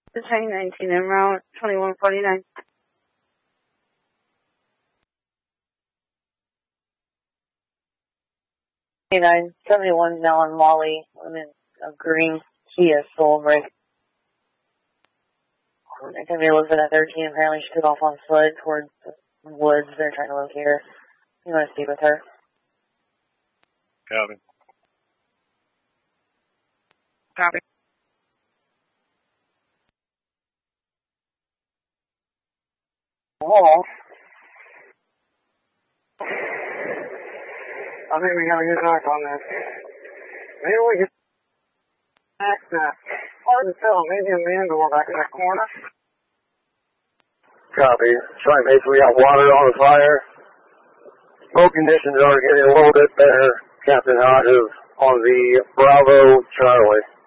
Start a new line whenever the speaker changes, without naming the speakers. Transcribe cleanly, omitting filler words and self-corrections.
The train 19 en route 2149. Hey, 971 now on Molly. I'm in a green Kia Soul right. I think they live in at 13. Apparently she took off on foot towards the woods. They're trying to locate her. You want to speak with her?
Copy.
Copy. Oh. I think we gotta get back on this. Maybe we can access. Hard to tell. Maybe a man door back in that corner.
Copy. Strike base, we got water on the fire. Smoke conditions are getting a little bit better. Captain Hodges on the Bravo Charlie.